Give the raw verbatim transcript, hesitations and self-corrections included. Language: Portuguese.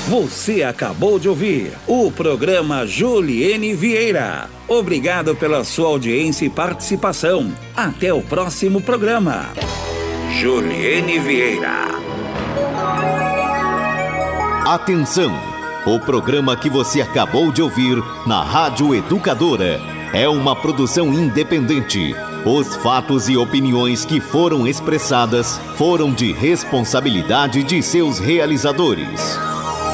Você acabou de ouvir o programa Juliene Vieira. Obrigado pela sua audiência e participação. Até o próximo programa. Juliene Vieira. Atenção! O programa que você acabou de ouvir na Rádio Educadora é uma produção independente. Os fatos e opiniões que foram expressadas foram de responsabilidade de seus realizadores.